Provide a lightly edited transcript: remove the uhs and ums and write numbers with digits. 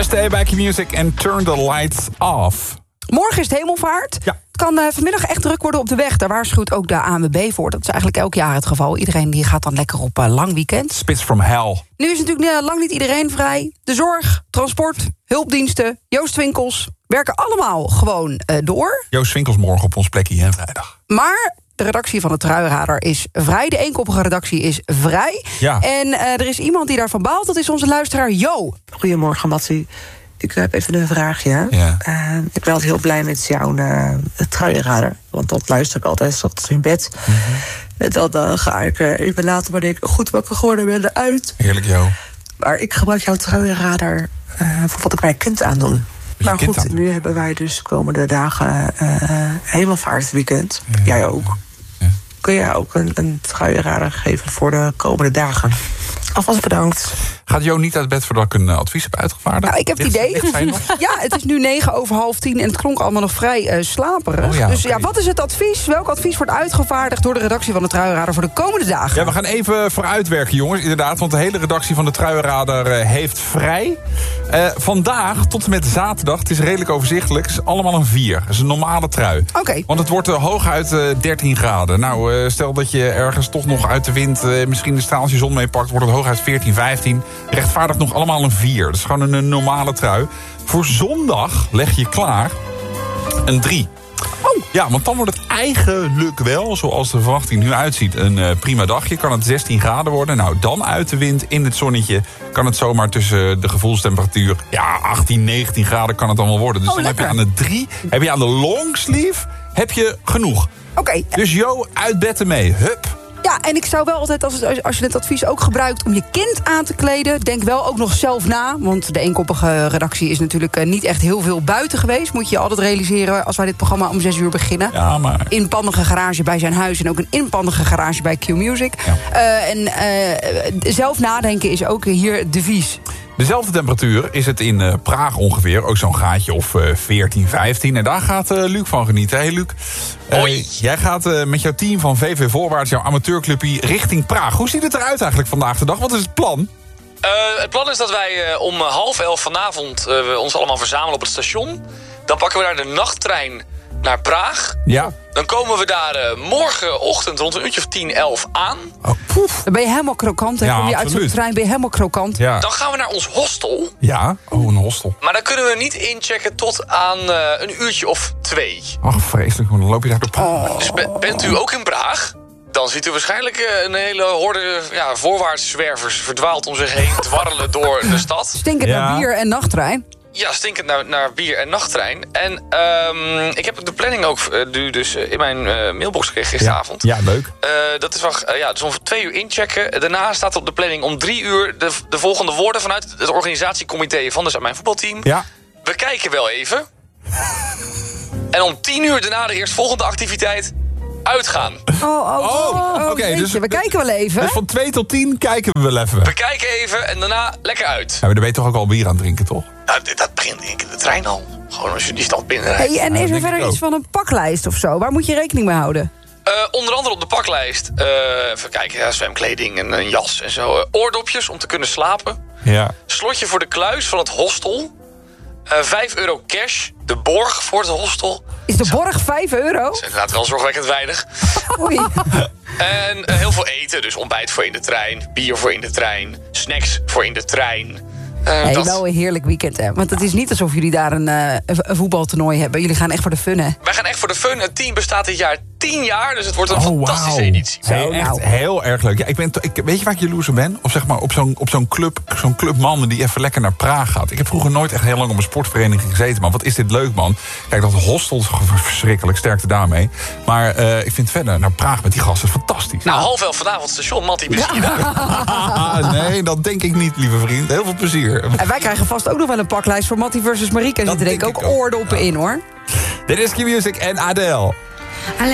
Yesterday bij Q-Music en Turn the Lights Off. Morgen is het hemelvaart. Ja. Het kan vanmiddag echt druk worden op de weg. Daar waarschuwt ook de ANWB voor. Dat is eigenlijk elk jaar het geval. Iedereen die gaat dan lekker op lang weekend. Spits from hell. Nu is natuurlijk lang niet iedereen vrij. De zorg, transport, hulpdiensten, Joostwinkels werken allemaal gewoon door. Joost Winkels morgen op ons plekje hier vrijdag. Maar de redactie van de Truiradar is vrij. De eenkoppige redactie is vrij. Ja. En er is iemand die daarvan baalt. Dat is onze luisteraar Jo. Goedemorgen, Mattie. Ik heb even een vraagje. Ja. Ik ben altijd heel blij met jouw Truiradar. Want dat luister ik altijd 's ochtends in bed. En dan ga ik even later, wanneer ik goed wakker geworden ben, eruit. Heerlijk, Jo. Maar ik gebruik jouw Truiradar voor wat ik mijn kind aandoen. Maar kind goed, aandoen. nu hebben wij dus komende dagen hemelvaartweekend. Ja. Jij ook. Ja. Kun jij ook een Truiradar geven voor de komende dagen? Alvast bedankt. Gaat Jo niet uit bed voordat ik een advies heb uitgevaardigd? Nou, ik heb het idee. Ligt zij nog? Ja, het is nu 9:09 en het klonk allemaal nog vrij slaperig. Oh ja, dus oké. ja, wat is het advies? Welk advies wordt uitgevaardigd door de redactie van de Truiradar voor de komende dagen? Ja, we gaan even vooruitwerken, jongens. Inderdaad, want de hele redactie van de Truiradar heeft vrij. Vandaag tot en met zaterdag, het is redelijk overzichtelijk, is allemaal een 4. Dat is een normale trui. Oké. Want het wordt hooguit 13 graden. Nou, stel dat je ergens toch nog uit de wind misschien de straaltje zon meepakt, wordt het hooguit 14, 15. Rechtvaardigt nog allemaal een 4. Dat is gewoon een normale trui. Voor zondag leg je klaar een 3. Oh. Ja, want dan wordt het eigenlijk wel, zoals de verwachting nu uitziet, een prima dagje. Kan het 16 graden worden. Nou, dan uit de wind, in het zonnetje, kan het zomaar tussen de gevoelstemperatuur, ja, 18, 19 graden kan het dan wel worden. Dus dan heb je aan de 3, heb je aan de longsleeve, heb je genoeg. Oké. Dus Jo, uit bed ermee. Hup. Ja, en ik zou wel altijd, als je het advies ook gebruikt om je kind aan te kleden, denk wel ook nog zelf na. Want de eenkoppige redactie is natuurlijk niet echt heel veel buiten geweest. Moet je altijd realiseren als wij dit programma om 6 uur beginnen. Ja, maar Inpandige garage bij zijn huis en ook een inpandige garage bij Q-Music. Ja. Zelf nadenken is ook hier devies. dezelfde temperatuur is het in Praag ongeveer. Ook zo'n gaatje of 14, 15. En daar gaat Luc van genieten. Hey Luc, jij gaat met jouw team van VV Voorwaarts, jouw amateurclubje, richting Praag. Hoe ziet het eruit eigenlijk vandaag de dag? Wat is het plan? Het plan is dat wij om 10:30 vanavond ons allemaal verzamelen op het station. Dan pakken we daar de nachttrein naar Praag. Ja. Dan komen we daar morgenochtend rond een uurtje of 10, 11 aan. Oh, poef. Dan ben je helemaal krokant. Hè? Ja, Kom je uit zo'n absoluut. trein, ben je helemaal krokant. Ja. Dan gaan we naar ons hostel. Ja, oh, een hostel. Maar dan kunnen we niet inchecken tot aan een uurtje of 2. Ach, vreselijk. Dan loop je daar door Praag. Dus bent u ook in Praag? Dan ziet u waarschijnlijk een hele horde voorwaarts zwervers verdwaald om zich heen dwarrelen door de stad. Stinkend naar bier en nachttrein. Ja, stinkend naar bier en nachttrein. En ik heb de planning ook nu dus in mijn mailbox gekregen gisteravond. Ja, leuk. Dat is wel, dus om 2 uur inchecken. Daarna staat op de planning om 3 uur de volgende woorden vanuit het organisatiecomité van dus mijn voetbalteam. Ja. We kijken wel even. En om 10 uur daarna de eerstvolgende activiteit. Uitgaan. Oké, jeetje, dus we kijken wel even. Dus van 2 tot 10 kijken we wel even. We kijken even en daarna lekker uit. Ja, maar dan ben je toch ook al bier aan het drinken, toch? Nou, dat begint denk ik in de trein al. Gewoon als je die stad binnenrijdt. Hey, en is er denk ik verder ook. iets van een paklijst of zo? Waar moet je rekening mee houden? Onder andere op de paklijst. Even kijken, zwemkleding en een jas en zo. Oordopjes om te kunnen slapen. Ja. Slotje voor de kluis van het hostel. €5 cash. De borg voor het hostel. Is de borg €5? Dat is inderdaad wel zorgwekkend weinig. Oei. En heel veel eten. Dus ontbijt voor in de trein. Bier voor in de trein. Snacks voor in de trein. Hey, wel een heerlijk weekend, hè? Want het is niet alsof jullie daar een voetbaltoernooi hebben. Jullie gaan echt voor de fun, hè? Wij gaan echt voor de fun. Het team bestaat dit jaar 10 jaar. Dus het wordt een Oh, fantastische wauw. editie. Hey, echt heel erg leuk. Ja, weet je waar ik jaloers op ben? Of zeg maar op zo'n club mannen die even lekker naar Praag gaat. Ik heb vroeger nooit echt heel lang op een sportvereniging gezeten. Maar wat is dit leuk, man. Kijk, dat hostel is verschrikkelijk. Sterkte daarmee. Maar ik vind verder naar Praag met die gasten fantastisch. Nou, 10:30 vanavond station. Mattie, bezie je daar? Nee, dat denk ik niet, lieve vriend. Heel veel plezier. En wij krijgen vast ook nog wel een paklijst voor Mattie versus Marieke. Er zitten denk ik ook oordoppen in, hoor. Dit is Q-Music en Adele.